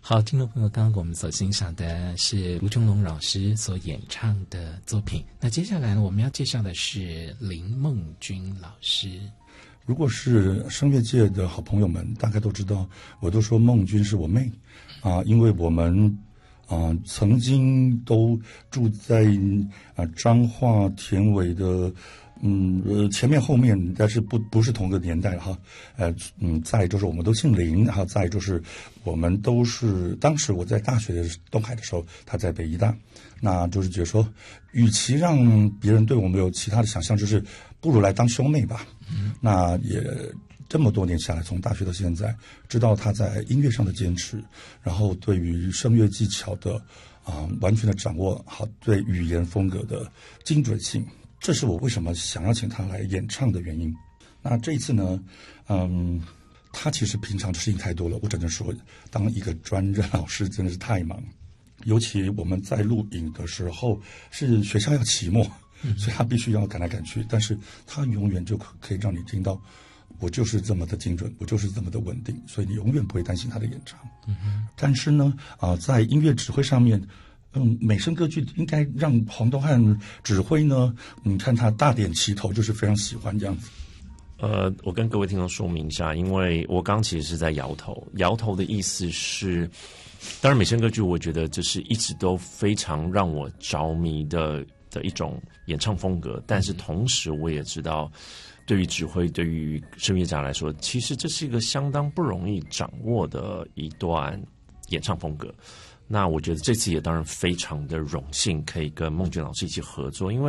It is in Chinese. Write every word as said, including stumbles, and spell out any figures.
好，听众朋友，刚刚我们所欣赏的是卢琼龙老师所演唱的作品。那接下来呢，我们要介绍的是林梦君老师。 如果是声乐界的好朋友们，大概都知道，我都说梦君是我妹啊，因为我们啊曾经都住在啊彰化田尾的。嗯，呃，前面后面，但是不不是同个年代哈，呃，嗯，再就是我们都姓林哈，再就是我们都是当时我在大学的东海的时候，他在北医大，那就是觉得说，与其让别人对我们有其他的想象，就是不如来当兄妹吧。嗯，那也这么多年下来，从大学到现在，知道他在音乐上的坚持，然后对于声乐技巧的啊、呃、完全的掌握，好，对语言风格的精准性。这是我为什么想要请他来演唱的原因。那这一次呢，嗯，他其实平常的事情太多了，我只能说，当一个专任老师真的是太忙。尤其我们在录影的时候，是学校要期末，所以他必须要赶来赶去。但是他永远就可可以让你听到，我就是这么的精准，我就是这么的稳定，所以你永远不会担心他的演唱。嗯、但是呢，啊、呃，在音乐指挥上面。嗯，美声歌剧应该让黄东汉指挥呢。你看他大点齐头，就是非常喜欢这样子。 呃，我跟各位听众说明一下，因为我刚其实是在摇头，摇头的意思是，当然美声歌剧，我觉得这是一直都非常让我着迷的的一种演唱风格，但是同时我也知道，对于指挥，对于声乐家来说，其实这是一个相当不容易掌握的一段演唱风格。那我觉得这次也当然非常的荣幸，可以跟梦君老师一起合作，因为